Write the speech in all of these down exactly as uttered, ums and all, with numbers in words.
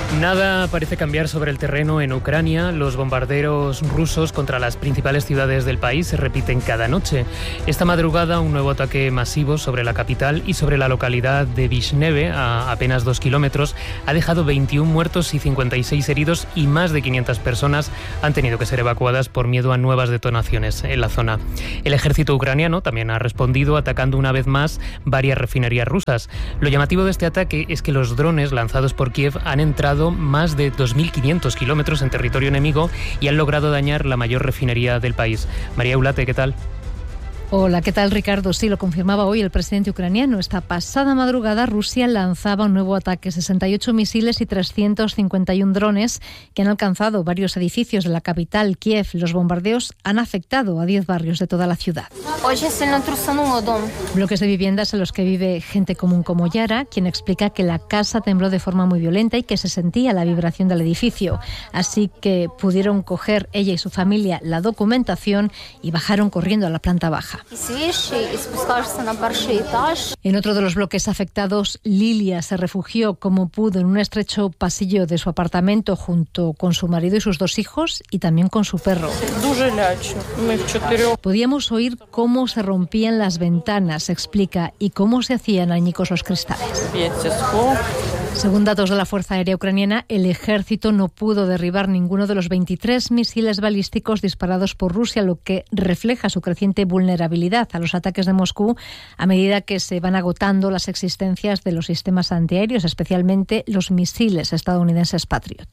Nada parece cambiar sobre el terreno en Ucrania. Los bombardeos rusos contra las principales ciudades del país se repiten cada noche. Esta madrugada, un nuevo ataque masivo sobre la capital y sobre la localidad de Vishneve, a apenas dos kilómetros, ha dejado veintiún muertos y cincuenta y seis heridos, y más de quinientas personas han tenido que ser evacuadas por miedo a nuevas detonaciones en la zona. El ejército ucraniano también ha respondido atacando una vez más varias refinerías rusas. Lo llamativo de este ataque es que los drones lanzados por Kiev han entrado más de dos mil quinientos kilómetros en territorio enemigo y han logrado dañar la mayor refinería del país. María Eulate, ¿qué tal? Hola, ¿qué tal, Ricardo? Sí, lo confirmaba hoy el presidente ucraniano. Esta pasada madrugada Rusia lanzaba un nuevo ataque, sesenta y ocho misiles y trescientos cincuenta y uno drones que han alcanzado varios edificios de la capital, Kiev. Los bombardeos han afectado a diez barrios de toda la ciudad. Bloques de viviendas en los que vive gente común como Yara, quien explica que la casa tembló de forma muy violenta y que se sentía la vibración del edificio. Así que pudieron coger ella y su familia la documentación y bajaron corriendo a la planta baja. En otro de los bloques afectados, Lilia se refugió como pudo en un estrecho pasillo de su apartamento junto con su marido y sus dos hijos y también con su perro. Podíamos oír cómo se rompían las ventanas, explica, y cómo se hacían añicos los cristales. Según datos de la Fuerza Aérea Ucraniana, el ejército no pudo derribar ninguno de los veintitrés misiles balísticos disparados por Rusia, lo que refleja su creciente vulnerabilidad a los ataques de Moscú a medida que se van agotando las existencias de los sistemas antiaéreos, especialmente los misiles estadounidenses Patriot.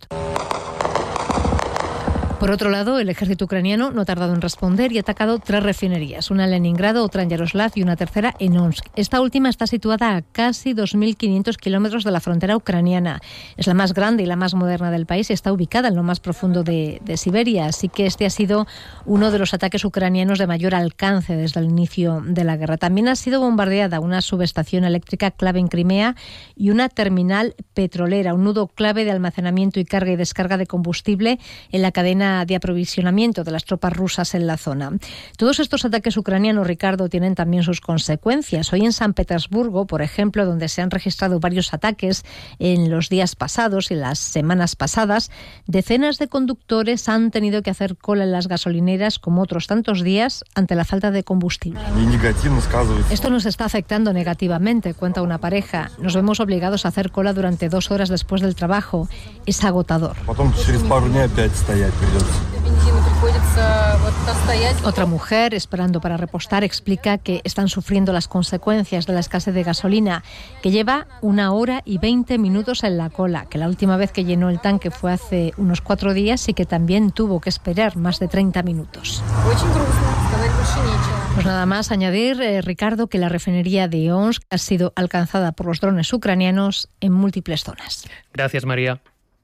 Por otro lado, el ejército ucraniano no ha tardado en responder y ha atacado tres refinerías, una en Leningrado, otra en Yaroslav y una tercera en Omsk. Esta última está situada a casi dos mil quinientos kilómetros de la frontera ucraniana. Es la más grande y la más moderna del país y está ubicada en lo más profundo de, de Siberia, así que este ha sido uno de los ataques ucranianos de mayor alcance desde el inicio de la guerra. También ha sido bombardeada una subestación eléctrica clave en Crimea y una terminal petrolera, un nudo clave de almacenamiento y carga y descarga de combustible en la cadena de aprovisionamiento de las tropas rusas en la zona. Todos estos ataques ucranianos, Ricardo, tienen también sus consecuencias. Hoy en San Petersburgo, por ejemplo, donde se han registrado varios ataques en los días pasados y las semanas pasadas, decenas de conductores han tenido que hacer cola en las gasolineras como otros tantos días ante la falta de combustible. Esto nos está afectando negativamente, cuenta una pareja. Nos vemos obligados a hacer cola durante dos horas después del trabajo. Es agotador. Otra mujer, esperando para repostar, explica que están sufriendo las consecuencias de la escasez de gasolina, que lleva una hora y veinte minutos en la cola, que la última vez que llenó el tanque fue hace unos cuatro días y que también tuvo que esperar más de treinta minutos. Pues nada más añadir, eh, Ricardo, que la refinería de Omsk ha sido alcanzada por los drones ucranianos en múltiples zonas. Gracias, María.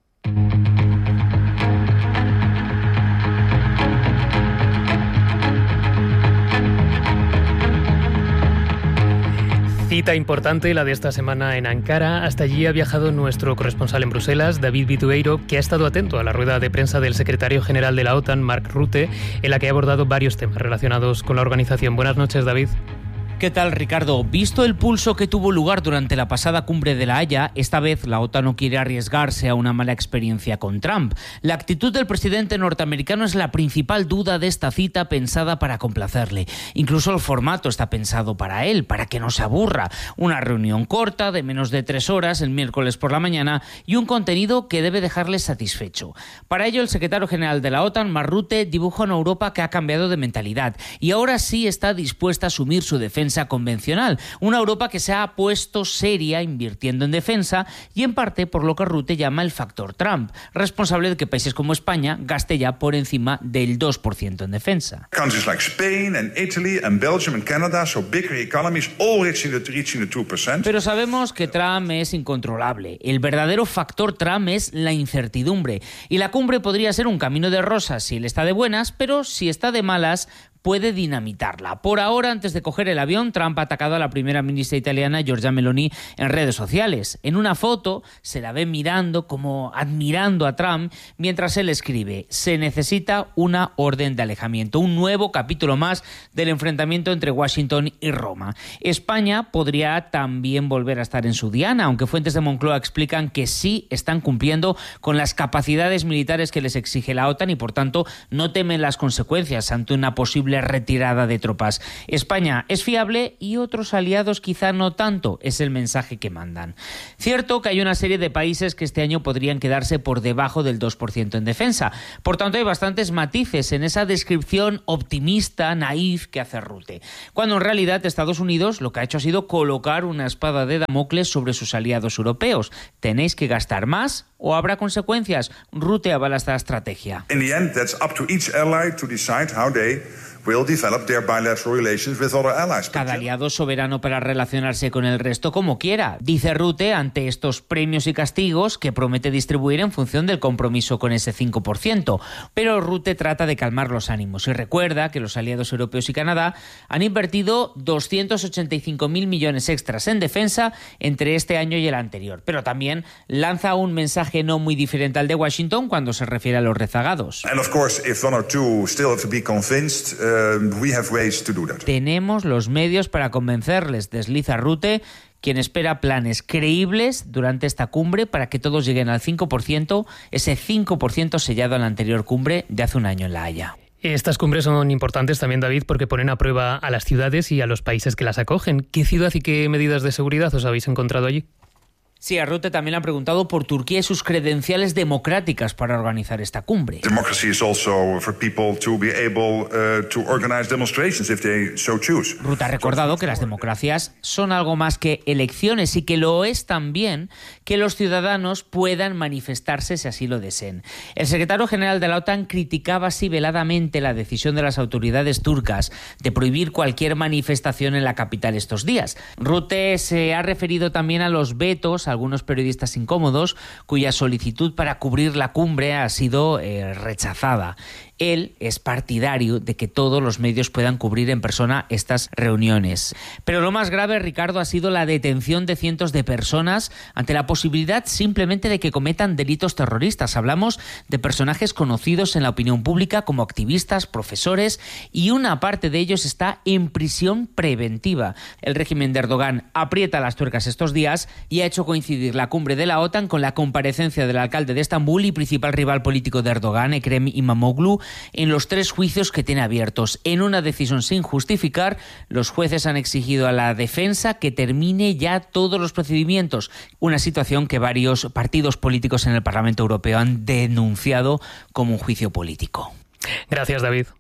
Cita importante la de esta semana en Ankara. Hasta allí ha viajado nuestro corresponsal en Bruselas, David Bitueiro, que ha estado atento a la rueda de prensa del secretario general de la OTAN, Mark Rutte, en la que ha abordado varios temas relacionados con la organización. Buenas noches, David. ¿Qué tal, Ricardo? Visto el pulso que tuvo lugar durante la pasada cumbre de La Haya, esta vez la OTAN no quiere arriesgarse a una mala experiencia con Trump. La actitud del presidente norteamericano es la principal duda de esta cita pensada para complacerle. Incluso el formato está pensado para él, para que no se aburra. Una reunión corta de menos de tres horas el miércoles por la mañana y un contenido que debe dejarle satisfecho. Para ello, el secretario general de la OTAN, Mark Rutte, dibuja una Europa que ha cambiado de mentalidad y ahora sí está dispuesta a asumir su defensa convencional, una Europa que se ha puesto seria invirtiendo en defensa y en parte por lo que Rutte llama el factor Trump, responsable de que países como España gaste ya por encima del dos por ciento en defensa. Countries like Spain and Italy and Belgium and Canada, so bigger economies, all reaching the, reaching the two percent. Pero sabemos que Trump es incontrolable. El verdadero factor Trump es la incertidumbre y la cumbre podría ser un camino de rosas si él está de buenas, pero si está de malas puede dinamitarla. Por ahora, antes de coger el avión, Trump ha atacado a la primera ministra italiana, Giorgia Meloni, en redes sociales. En una foto se la ve mirando, como admirando a Trump, mientras él escribe: se necesita una orden de alejamiento, un nuevo capítulo más del enfrentamiento entre Washington y Roma. España podría también volver a estar en su diana, aunque fuentes de Moncloa explican que sí están cumpliendo con las capacidades militares que les exige la OTAN y, por tanto, no temen las consecuencias ante una posible retirada de tropas. España es fiable y otros aliados quizá no tanto, es el mensaje que mandan. Cierto que hay una serie de países que este año podrían quedarse por debajo del dos por ciento en defensa. Por tanto, hay bastantes matices en esa descripción optimista, naif que hace Rutte, cuando en realidad Estados Unidos lo que ha hecho ha sido colocar una espada de Damocles sobre sus aliados europeos. Tenéis que gastar más o habrá consecuencias. Rutte avala esta estrategia. In the end, that's up to each ally to decide how they will develop their bilateral relations with other allies. Cada aliado es soberano para relacionarse con el resto como quiera, dice Rutte ante estos premios y castigos que promete distribuir en función del compromiso con ese cinco por ciento. Pero Rutte trata de calmar los ánimos y recuerda que los aliados europeos y Canadá han invertido doscientos ochenta y cinco mil millones extras en defensa entre este año y el anterior. Pero también lanza un mensaje no muy diferente al de Washington cuando se refiere a los rezagados. And of course, if one or two still have to be convinced, uh, we have ways to do that. Tenemos los medios para convencerles, desliza Rutte, quien espera planes creíbles durante esta cumbre para que todos lleguen al cinco por ciento, ese cinco por ciento sellado en la anterior cumbre de hace un año en La Haya. Estas cumbres son importantes también, David, porque ponen a prueba a las ciudades y a los países que las acogen. ¿Qué ciudad y qué medidas de seguridad os habéis encontrado allí? Sí, a Rutte también le han preguntado por Turquía y sus credenciales democráticas para organizar esta cumbre. Democracy is also for people to be able uh, to organize demonstrations if they so choose. Rutte ha recordado que las democracias son algo más que elecciones y que lo es también que los ciudadanos puedan manifestarse si así lo deseen. El secretario general de la OTAN criticaba así veladamente la decisión de las autoridades turcas de prohibir cualquier manifestación en la capital estos días. Rutte se ha referido también a los vetos a algunos periodistas incómodos cuya solicitud para cubrir la cumbre ha sido eh, rechazada. Él es partidario de que todos los medios puedan cubrir en persona estas reuniones. Pero lo más grave, Ricardo, ha sido la detención de cientos de personas ante la posibilidad simplemente de que cometan delitos terroristas. Hablamos de personajes conocidos en la opinión pública como activistas, profesores, y una parte de ellos está en prisión preventiva. El régimen de Erdogan aprieta las tuercas estos días y ha hecho coincidir la cumbre de la OTAN con la comparecencia del alcalde de Estambul y principal rival político de Erdogan, Ekrem İmamoğlu, en los tres juicios que tiene abiertos. En una decisión sin justificar, los jueces han exigido a la defensa que termine ya todos los procedimientos, una situación que varios partidos políticos en el Parlamento Europeo han denunciado como un juicio político. Gracias, David.